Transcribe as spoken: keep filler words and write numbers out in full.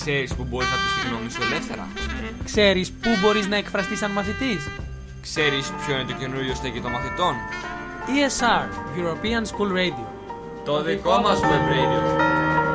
Ξέρεις που μπορείς να πεις τη γνώμη σου ελεύθερα? Ξέρεις πού μπορείς να εκφραστείς σαν μαθητής? Ξέρεις ποιο είναι το καινούριο στέκι των μαθητών? ι ες αρ, European School Radio. Το δικό μας web radio.